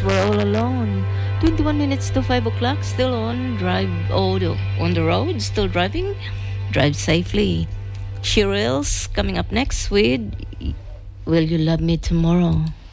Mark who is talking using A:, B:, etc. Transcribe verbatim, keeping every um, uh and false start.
A: We're All Alone. twenty-one minutes to five o'clock, still on drive, oh, the- on the road, still driving. Drive safely. Shirelles coming up next with Will You Love Me Tomorrow?